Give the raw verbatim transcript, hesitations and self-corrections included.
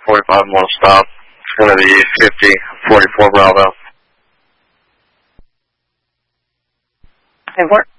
forty-five more stop. It's going to be fifty forty-four Bravo. Okay, where,